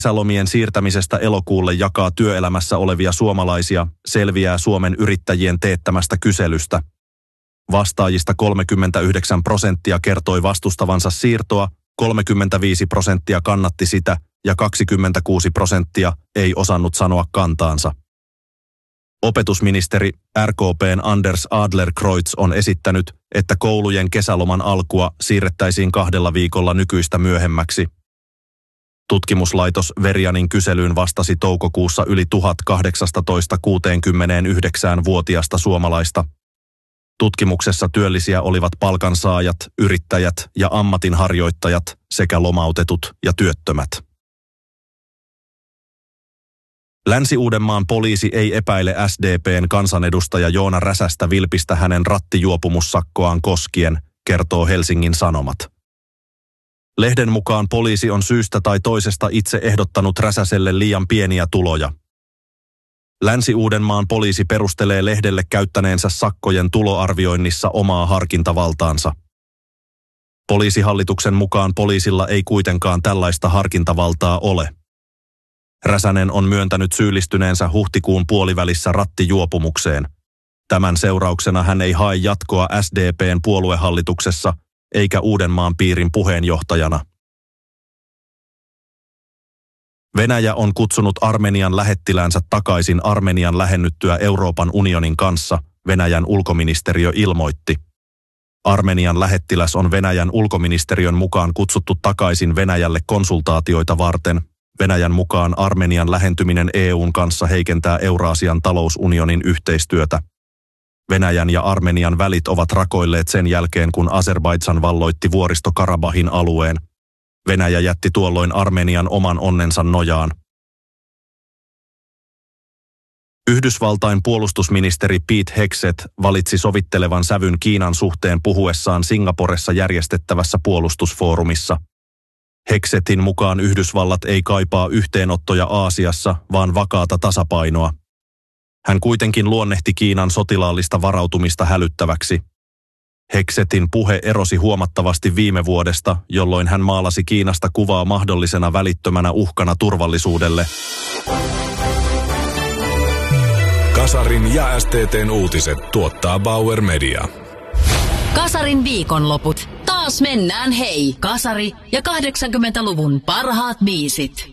Kesälomien siirtämisestä elokuulle jakaa työelämässä olevia suomalaisia, selviää Suomen yrittäjien teettämästä kyselystä. Vastaajista 39% kertoi vastustavansa siirtoa, 35% kannatti sitä ja 26% ei osannut sanoa kantaansa. Opetusministeri RKP:n Anders Adlercreutz on esittänyt, että koulujen kesäloman alkua siirrettäisiin 2 viikolla nykyistä myöhemmäksi. Tutkimuslaitos Verianin kyselyyn vastasi toukokuussa yli 18–69-vuotiaasta suomalaista. Tutkimuksessa työllisiä olivat palkansaajat, yrittäjät ja ammatinharjoittajat sekä lomautetut ja työttömät. Länsi-Uudenmaan poliisi ei epäile SDP:n kansanedustaja Joona Räsästä vilpistä hänen rattijuopumussakkoaan koskien, kertoo Helsingin Sanomat. Lehden mukaan poliisi on syystä tai toisesta itse ehdottanut Räsäselle liian pieniä tuloja. Länsi-Uudenmaan poliisi perustelee lehdelle käyttäneensä sakkojen tuloarvioinnissa omaa harkintavaltaansa. Poliisihallituksen mukaan poliisilla ei kuitenkaan tällaista harkintavaltaa ole. Räsänen on myöntänyt syyllistyneensä huhtikuun puolivälissä rattijuopumukseen. Tämän seurauksena hän ei hae jatkoa SDP:n puoluehallituksessa eikä Uudenmaan piirin puheenjohtajana. Venäjä on kutsunut Armenian lähettiläänsä takaisin Armenian lähennyttyä Euroopan unionin kanssa, Venäjän ulkoministeriö ilmoitti. Armenian lähettiläs on Venäjän ulkoministeriön mukaan kutsuttu takaisin Venäjälle konsultaatioita varten. Venäjän mukaan Armenian lähentyminen EU:n kanssa heikentää Euraasian talousunionin yhteistyötä. Venäjän ja Armenian välit ovat rakoilleet sen jälkeen, kun Azerbaidžan valloitti Vuoristo-Karabahin alueen. Venäjä jätti tuolloin Armenian oman onnensa nojaan. Yhdysvaltain puolustusministeri Pete Hegseth valitsi sovittelevan sävyn Kiinan suhteen puhuessaan Singaporessa järjestettävässä puolustusfoorumissa. Hegsethin mukaan Yhdysvallat ei kaipaa yhteenottoja Aasiassa, vaan vakaata tasapainoa. Hän kuitenkin luonnehti Kiinan sotilaallista varautumista hälyttäväksi. Hegsethin puhe erosi huomattavasti viime vuodesta, jolloin hän maalasi Kiinasta kuvaa mahdollisena välittömänä uhkana turvallisuudelle. Kasarin ja STT:n uutiset tuottaa Bauer Media. Kasarin viikonloput. Taas mennään hei. Kasari ja 80-luvun parhaat biisit.